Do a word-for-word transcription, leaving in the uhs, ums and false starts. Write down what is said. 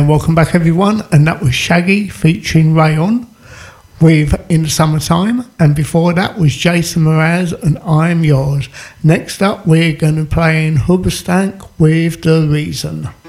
And welcome back everyone, and that was Shaggy featuring Rayon with In the Summertime, and before that was Jason Mraz and I'm Yours. Next up we're going to play in Hoobastank with The Reason.